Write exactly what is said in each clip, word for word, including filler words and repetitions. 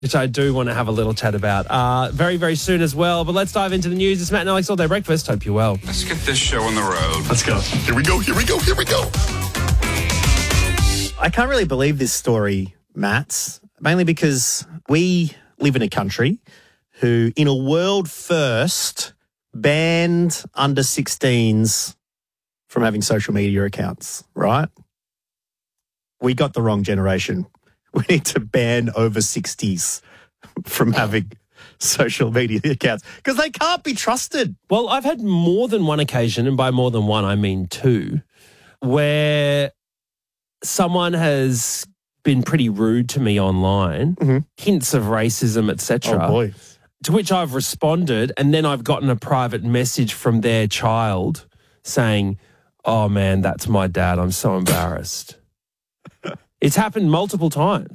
which I do want to have a little chat about uh, very, very soon as well. But let's dive into the news. It's Matt and Alex All Day Breakfast. Hope you're well. Let's get this show on the road. Let's go. Here we go, here we go, here we go. I can't really believe this story, Matt, mainly because we live in a country who, in a world first, banned under sixteens from having social media accounts, right? We got the wrong generation. We need to ban over sixties from having social media accounts because they can't be trusted. Well, I've had more than one occasion, and by more than one, I mean two, where someone has been pretty rude to me online, mm-hmm. hints of racism, et cetera. Oh, boy. To which I've responded, and then I've gotten a private message from their child saying, oh, man, that's my dad. I'm so embarrassed. It's happened multiple times.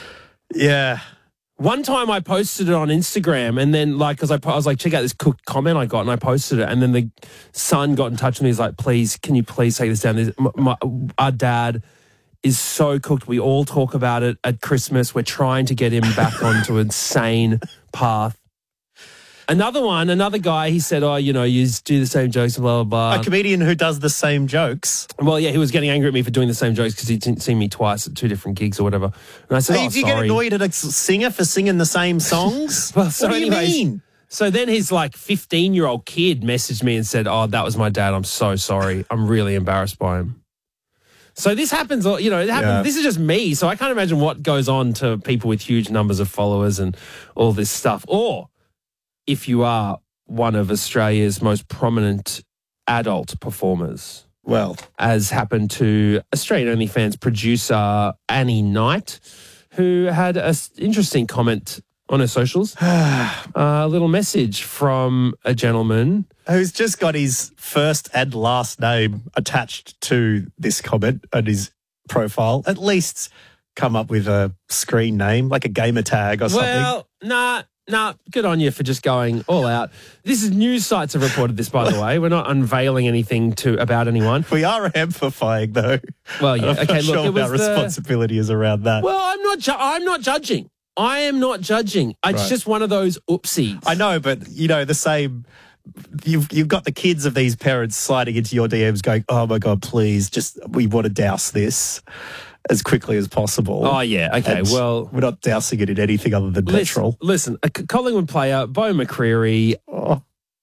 Yeah. One time I posted it on Instagram and then like, because I, I was like, check out this cooked comment I got and I posted it and then the son got in touch with me. He's like, please, can you please take this down? This, my, my, our dad is so cooked. We all talk about it at Christmas. We're trying to get him back onto a sane path. Another one, another guy, he said, oh, you know, you do the same jokes, blah, blah, blah. A comedian who does the same jokes. Well, yeah, he was getting angry at me for doing the same jokes because he'd seen me twice at two different gigs or whatever. And I said, Hey, oh, do you sorry. get annoyed at a singer for singing the same songs? Well, so what do anyways, you mean? So then his like fifteen-year-old kid messaged me and said, oh, that was my dad. I'm so sorry. I'm really embarrassed by him. So this happens, you know, it happens. Yeah. This is just me. So I can't imagine what goes on to people with huge numbers of followers and all this stuff. Or if you are one of Australia's most prominent adult performers. Well, as happened to Australian OnlyFans producer Annie Knight, who had an interesting comment on her socials. uh, a little message from a gentleman who's just got his first and last name attached to this comment on his profile. At least come up with a screen name, like a gamer tag or something. Well, nah. Nah, good on you for just going all out. This is news sites have reported this, by the way. We're not unveiling anything to about anyone. We are amplifying, though. Well, yeah. I'm Okay, not look, sure it was our the, responsibility is around that. Well, I'm not. Ju- I'm not judging. I am not judging. It's Right. just one of those oopsies. I know, but you know the same. You've you've got the kids of these parents sliding into your D Ms, going, "Oh my God, please, just we want to douse this as quickly as possible." Oh, yeah. Okay, And well, we're not dousing it in anything other than listen, petrol. Listen, a Collingwood player, Bo McCreary, Oh.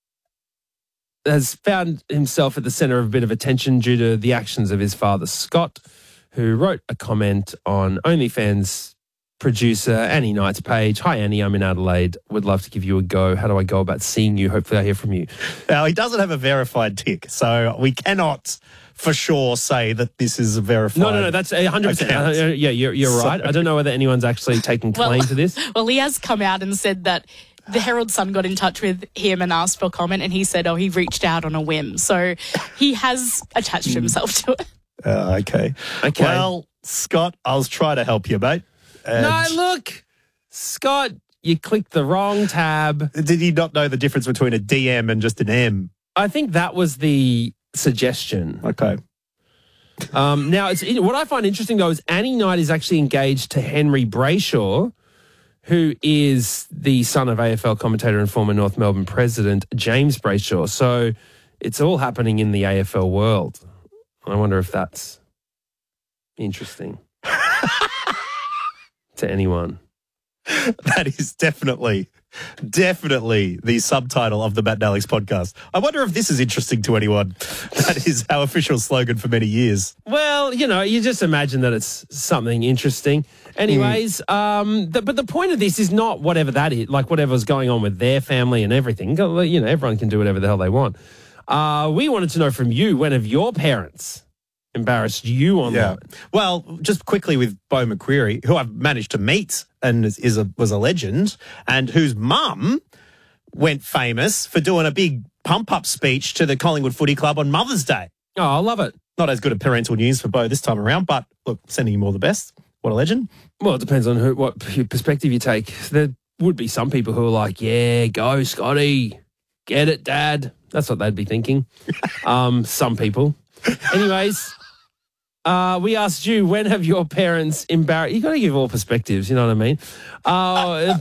has found himself at the centre of a bit of attention due to the actions of his father, Scott, who wrote a comment on OnlyFans producer Annie Knight's page. Hi, Annie, I'm in Adelaide. Would love to give you a go. How do I go about seeing you? Hopefully I hear from you. Now, he doesn't have a verified tick, so we cannot for sure say that this is a verified No, no, no, that's one hundred percent. account. Uh, yeah, you're, you're So- right. I don't know whether anyone's actually taken claim Well- to this. Well, he has come out and said that the Herald Sun got in touch with him and asked for comment, and he said, oh, he reached out on a whim. So he has attached himself to it. Uh, okay. Okay. Well, Scott, I was trying to help you, mate. And No, look, Scott, you clicked the wrong tab. did you not know the difference between a D M and just an M? I think that was the suggestion. Okay. Um, now, it's what I find interesting, though, is Annie Knight is actually engaged to Henry Brayshaw, who is the son of A F L commentator and former North Melbourne president, James Brayshaw. So it's all happening in the A F L world. I wonder if that's interesting to anyone. That is definitely, definitely the subtitle of the Matt and Alex podcast. I wonder if this is interesting to anyone. That is our official slogan for many years. Well, you know, you just imagine that it's something interesting. Anyways, mm. um, the, but the point of this is not whatever that is, like whatever's going on with their family and everything. You know, everyone can do whatever the hell they want. Uh, we wanted to know from you, when have your parents embarrassed you online? Yeah. Well, just quickly with Bo McCreary, who I've managed to meet and is, is a, was a legend, and whose mum went famous for doing a big pump-up speech to the Collingwood Footy Club on Mother's Day. Oh, I love it. Not as good a parental news for Bo this time around, but look, sending him all the best. What a legend. Well, it depends on who, what perspective you take. There would be some people who are like, yeah, go, Scotty. Get it, Dad. That's what they'd be thinking. um, some people. Anyways, Uh, we asked you, when have your parents embarrassed? You got to give all perspectives, you know what I mean? Uh,